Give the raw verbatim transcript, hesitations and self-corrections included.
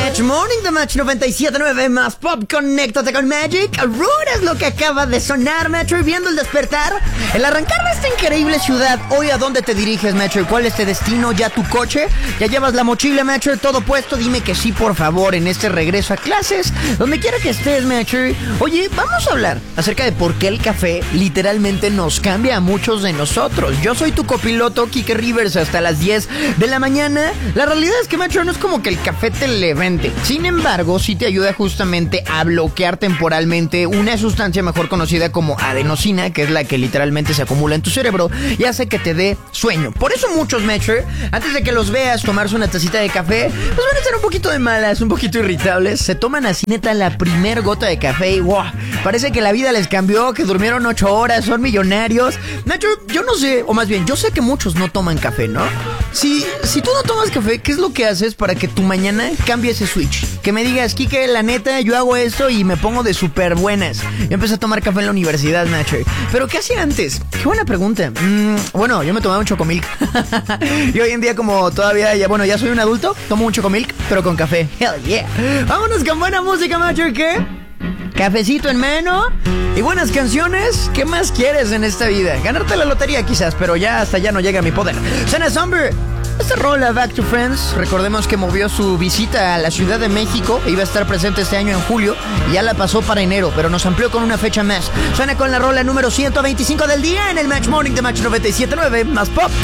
Match Morning de Match noventa y siete punto nueve más Pop. Conéctate con Magic. Aurora es lo que acaba de sonar, Metro, y viendo el despertar, el arrancar de esta increíble ciudad. Hoy, ¿a dónde te diriges, Metro? ¿Cuál es tu destino? ¿Ya tu coche? ¿Ya llevas la mochila, Metro? ¿Todo puesto? Dime que sí, por favor, en este regreso a clases, donde quiera que estés, Metro. Oye, vamos a hablar acerca de por qué el café literalmente nos cambia a muchos de nosotros. Yo soy tu copiloto, Kike Rivers, hasta las diez de la mañana. La realidad es que, Metro, no es como que el café te levante. Sin embargo, sí te ayuda justamente a bloquear temporalmente una sustancia mejor conocida como adenosina, que es la que literalmente se acumula en tu cerebro y hace que te dé sueño. Por eso muchos, Metro, antes de que los veas tomarse una tacita de café, pues van a estar un poquito de malas, un poquito irritables. Se toman así, neta, la primer gota de café y wow, parece que la vida les cambió, que durmieron ocho horas, son millonarios. Metro, yo no sé, o más bien, yo sé que muchos no toman café, ¿no? Si, si tú no tomas café, ¿qué es lo que haces para que tu mañana cambie ese switch? Que me digas, Kike, la neta, yo hago esto y me pongo de súper buenas. Yo empecé a tomar café en la universidad, Nacho. ¿Pero qué hacía antes? Qué buena pregunta. Mm, bueno, yo me tomaba un chocomilk. Y hoy en día, como todavía, ya bueno, ya soy un adulto, tomo un chocomilk, pero con café. Hell yeah. Vámonos con buena música, Nacho, ¿qué? Cafecito en mano y buenas canciones. ¿Qué más quieres en esta vida? Ganarte la lotería quizás, pero ya hasta ya no llega mi poder. Sana Somber. Esta rola, Back to Friends, recordemos que movió su visita a la Ciudad de México. Iba a estar presente este año en julio y ya la pasó para enero, pero nos amplió con una fecha más. Suena con la rola número ciento veinticinco del día en el Match Morning de Match noventa y siete punto nueve más Pop.